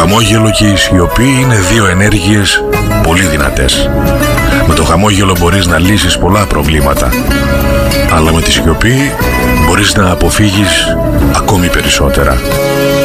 χαμόγελο και η σιωπή είναι δύο ενέργειες πολύ δυνατές. Με το χαμόγελο μπορείς να λύσεις πολλά προβλήματα, αλλά με τη σιωπή μπορείς να αποφύγεις ακόμη περισσότερα.